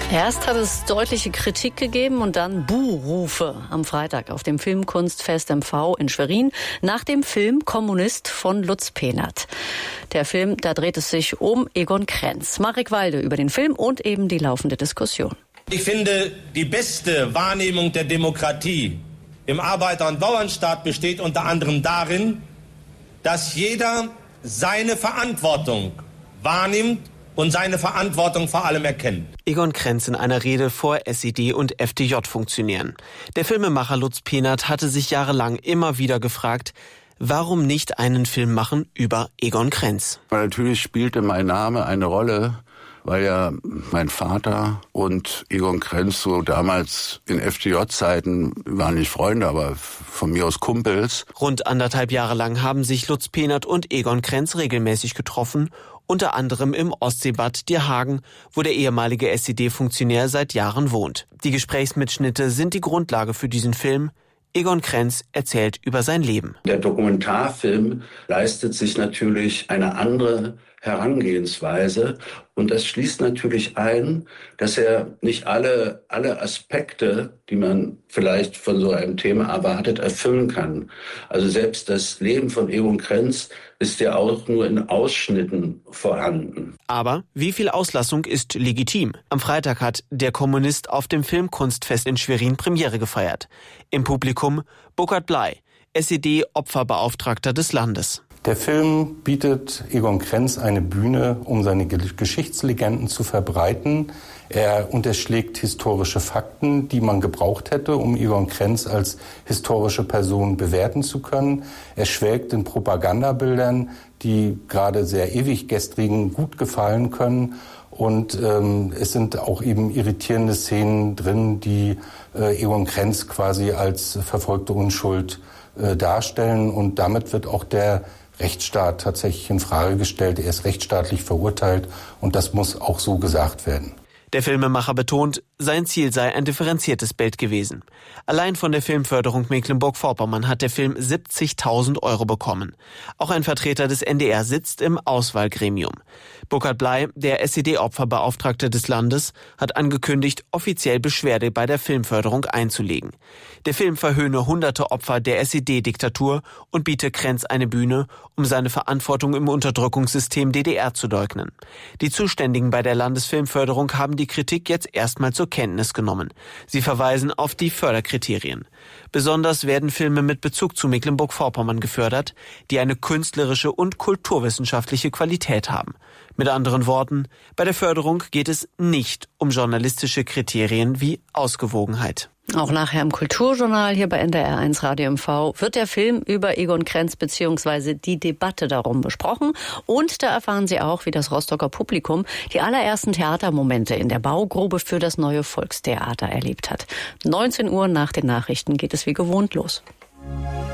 Erst hat es deutliche Kritik gegeben und dann Buhrufe am Freitag auf dem Filmkunstfest MV in Schwerin nach dem Film Kommunist von Lutz Pehnert. Der Film, da dreht es sich um Egon Krenz. Marek Walde über den Film und eben die laufende Diskussion. Ich finde, die beste Wahrnehmung der Demokratie im Arbeiter- und Bauernstaat besteht unter anderem darin, dass jeder seine Verantwortung wahrnimmt und seine Verantwortung vor allem erkennt. Egon Krenz in einer Rede vor SED und FDJ-Funktionären. Der Filmemacher Lutz Pehnert hatte sich jahrelang immer wieder gefragt, warum nicht einen Film machen über Egon Krenz? Weil natürlich spielte mein Name eine Rolle, weil ja mein Vater und Egon Krenz so damals in FDJ-Zeiten waren nicht Freunde, aber von mir aus Kumpels. Rund 1,5 Jahre lang haben sich Lutz Pehnert und Egon Krenz regelmäßig getroffen, unter anderem im Ostseebad Dierhagen, wo der ehemalige SED-Funktionär seit Jahren wohnt. Die Gesprächsmitschnitte sind die Grundlage für diesen Film. Egon Krenz erzählt über sein Leben. Der Dokumentarfilm leistet sich natürlich eine andere Herangehensweise und das schließt natürlich ein, dass er nicht alle Aspekte, die man vielleicht von so einem Thema erwartet, erfüllen kann. Also selbst das Leben von Egon Krenz ist ja auch nur in Ausschnitten vorhanden. Aber wie viel Auslassung ist legitim? Am Freitag hat Der Kommunist auf dem Filmkunstfest in Schwerin Premiere gefeiert. Im Publikum Burkhard Bley, SED-Opferbeauftragter des Landes. Der Film bietet Egon Krenz eine Bühne, um seine Geschichtslegenden zu verbreiten. Er unterschlägt historische Fakten, die man gebraucht hätte, um Egon Krenz als historische Person bewerten zu können. Er schwelgt in Propagandabildern, die gerade sehr ewiggestrigen gut gefallen können. Und es sind auch eben irritierende Szenen drin, die Egon Krenz quasi als verfolgte Unschuld darstellen. Und damit wird auch der Rechtsstaat tatsächlich in Frage gestellt. Er ist rechtsstaatlich verurteilt und das muss auch so gesagt werden. Der Filmemacher betont, sein Ziel sei ein differenziertes Bild gewesen. Allein von der Filmförderung Mecklenburg-Vorpommern hat der Film 70.000 € bekommen. Auch ein Vertreter des NDR sitzt im Auswahlgremium. Burkhard Bley, der SED-Opferbeauftragte des Landes, hat angekündigt, offiziell Beschwerde bei der Filmförderung einzulegen. Der Film verhöhne hunderte Opfer der SED-Diktatur und biete Krenz eine Bühne, um seine Verantwortung im Unterdrückungssystem DDR zu leugnen. Die Zuständigen bei der Landesfilmförderung haben die Kritik jetzt erstmal zur Kenntnis genommen. Sie verweisen auf die Förderkriterien. Besonders werden Filme mit Bezug zu Mecklenburg-Vorpommern gefördert, die eine künstlerische und kulturwissenschaftliche Qualität haben. Mit anderen Worten, bei der Förderung geht es nicht um journalistische Kriterien wie Ausgewogenheit. Auch nachher im Kulturjournal hier bei NDR1 Radio MV wird der Film über Egon Krenz bzw. die Debatte darum besprochen. Und da erfahren Sie auch, wie das Rostocker Publikum die allerersten Theatermomente in der Baugrube für das neue Volkstheater erlebt hat. 19 Uhr nach den Nachrichten geht es wie gewohnt los.